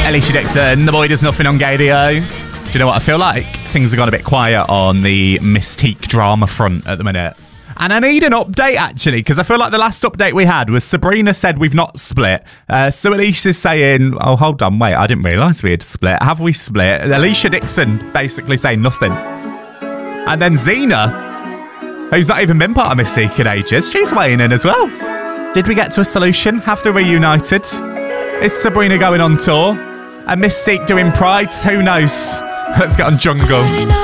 Alicia Dixon, The Boy Does Nothing on Gadio. Do you know what I feel like? Things have gone a bit quiet on the Mystique drama front at the minute. And I need an update, actually, because I feel like the last update we had was Sabrina said we've not split. So Alicia's saying, oh, hold on, wait, I didn't realise we had split. Have we split? Alicia Dixon basically saying nothing. And then Xena, who's not even been part of Mystique in ages, she's weighing in as well. Did we get to a solution? Have they reunited? Is Sabrina going on tour? And Mystique doing Prides? Who knows? Let's get on Jungle.